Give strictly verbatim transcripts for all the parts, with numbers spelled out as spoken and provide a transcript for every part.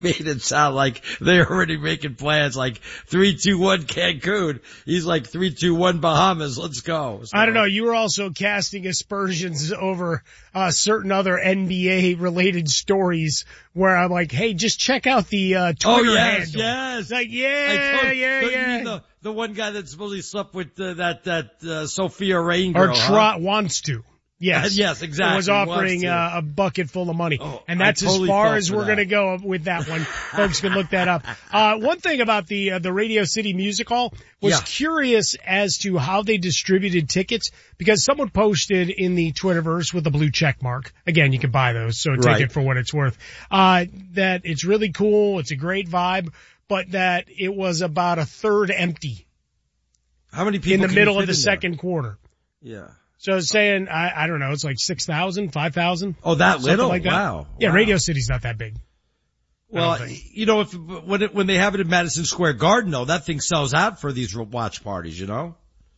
made it sound like they're already making plans like three two one Cancun. He's like three two one Bahamas. Let's go. So, I don't know. You were also casting aspersions over uh certain other N B A-related stories where I'm like, hey, just check out the uh Twitter oh, yes, handle. yes. Like, yeah, told, yeah, yeah. The, the one guy that supposedly slept with uh, that that uh, Sophia Rain girl. Or huh? Trot wants to. Yes. Uh, yes, exactly. It was offering uh, a bucket full of money. Oh, and that's totally as far as we're going to go with that one. Folks can look that up. Uh, one thing about the, uh, the Radio City Music Hall was yeah. curious as to how they distributed tickets because someone posted in the Twitterverse with a blue check mark. Again, you can buy those, so take right. it for what it's worth. Uh, that it's really cool. It's a great vibe, but that it was about a third empty. How many people in the can middle you fit of the in there? second quarter? Yeah. So I was saying, I, I don't know, it's like six thousand, five thousand. Oh, that little? Like that. Wow. Yeah, wow. Radio City's not that big. Well, you know, if when it, when they have it in Madison Square Garden, though, that thing sells out for these watch parties, you know?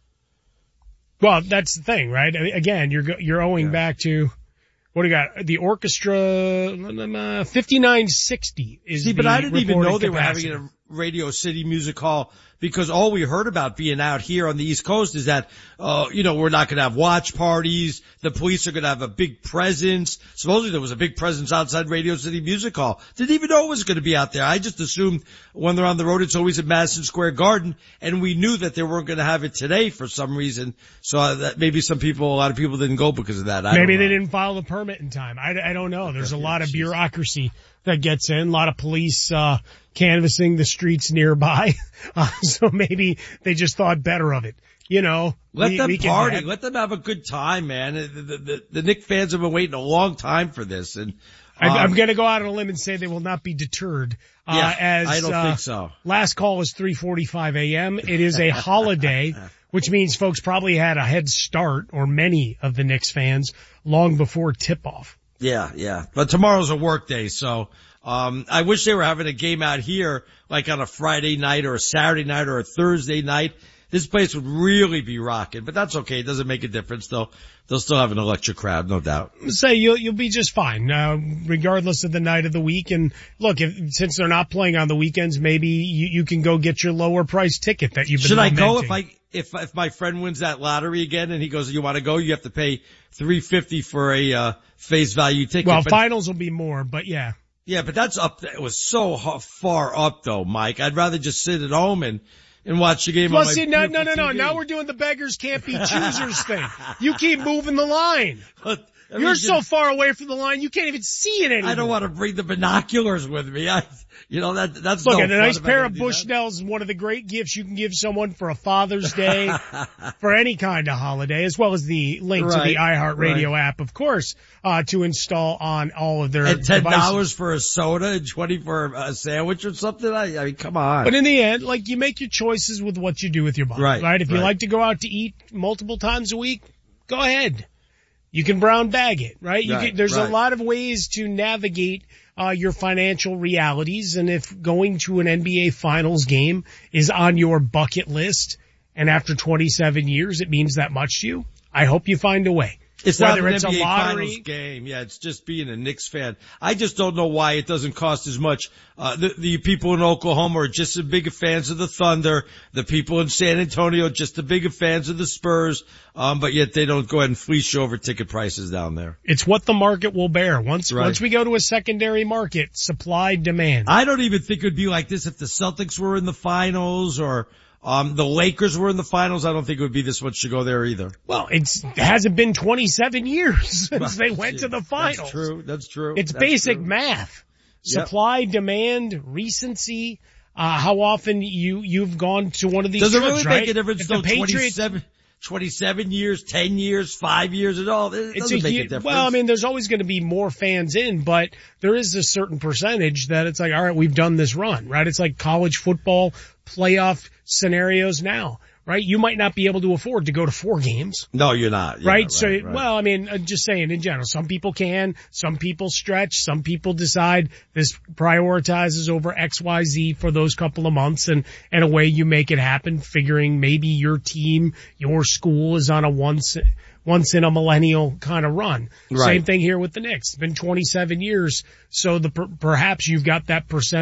Well, that's the thing, right? I mean, again, you're you're owing yeah. back to, what do you got? The orchestra, uh, fifty-nine sixty is See, the but I didn't even know they capacity. were having a Radio City Music Hall because all we heard about being out here on the East Coast is that, uh, you know, we're not going to have watch parties. The police are going to have a big presence. Supposedly there was a big presence outside Radio City Music Hall. Didn't even know it was going to be out there. I just assumed when they're on the road, it's always at Madison Square Garden. And we knew that they weren't going to have it today for some reason. So uh, that maybe some people, a lot of people didn't go because of that. I maybe don't know. they didn't file the permit in time. I, I don't know. There's a lot of Jeez. bureaucracy that gets in, a lot of police, uh, canvassing the streets nearby. Uh, so maybe they just thought better of it. You know, let we, them we party. Have, let them have a good time, man. The, the, the, the Knicks fans have been waiting a long time for this. And, um, I, I'm going to go out on a limb and say they will not be deterred. Uh, yeah, as, I don't uh, think so. Last call is three forty-five a.m. It is a holiday, which means folks probably had a head start, or many of the Knicks fans, long before tip-off. Yeah, yeah. But tomorrow's a work day, so um I wish they were having a game out here like on a Friday night or a Saturday night or a Thursday night. This place would really be rocking, but that's okay. It doesn't make a difference though. They'll still have an electric crowd, no doubt. Say you'll you'll be just fine, uh, regardless of the night of the week. And look, if, since they're not playing on the weekends, maybe you, you can go get your lower price ticket that you've been Should I lamenting. go if I if if my friend wins that lottery again and he goes, you want to go? You have to pay three fifty for a uh face value ticket. Well, but, finals will be more, but yeah. Yeah, but that's up. It was so far up though, Mike. I'd rather just sit at home and. And watch the game well, on my see, no, no, no, no. T V. Now we're doing the beggars can't be choosers thing. You keep moving the line. But, I mean, You're so far away from the line, you can't even see it anymore. I don't want to bring the binoculars with me. I, you know, that, that's Look, no and a fun nice if I pair gotta of do Bushnells is one of the great gifts you can give someone for a Father's Day, for any kind of holiday, as well as the link right, to the iHeartRadio right. app, of course, uh, to install on all of their And ten dollars devices. for a soda and twenty for a sandwich or something. I, I mean, come on. But in the end, like, you make your choices with what you do with your body, right? right? If you right. like to go out to eat multiple times a week, go ahead. You can brown bag it, right? You right, can, there's right. a lot of ways to navigate uh your financial realities, and if going to an N B A Finals game is on your bucket list, and after twenty-seven years it means that much to you, I hope you find a way. It's Whether not an it's N B A a lottery Finals game. Yeah, it's just being a Knicks fan. I just don't know why it doesn't cost as much. Uh, the, the people in Oklahoma are just as big fans of the Thunder. The people in San Antonio just as big fans of the Spurs. Um, but yet they don't go ahead and fleece you over ticket prices down there. It's what the market will bear. Once, right. once we go to a secondary market, supply, demand. I don't even think it would be like this if the Celtics were in the finals or, Um, the Lakers were in the finals. I don't think it would be this much to go there either. Well, it's, it hasn't been twenty-seven years since they went to the finals. That's true. That's true. It's That's basic true. math. Yep. Supply, demand, recency, uh, how often you, you've gone to one of these Does it trips, really right? make a difference If though? the Patriots, twenty-seven, twenty-seven years, ten years, five years at all. It it's doesn't a, make a hu- difference. well, I mean, there's always going to be more fans in, but there is a certain percentage that it's like, all right, we've done this run, right? It's like college football playoff scenarios now, right? You might not be able to afford to go to four games. No, you're not. Yeah, right? right? So, right. well, I mean, I'm just saying in general, some people can, some people stretch, some people decide this prioritizes over X, Y, Z for those couple of months, and, and a way you make it happen, figuring maybe your team, your school is on a once, once in a millennial kind of run. Right. Same thing here with the Knicks. It's been twenty-seven years. So the, perhaps you've got that percent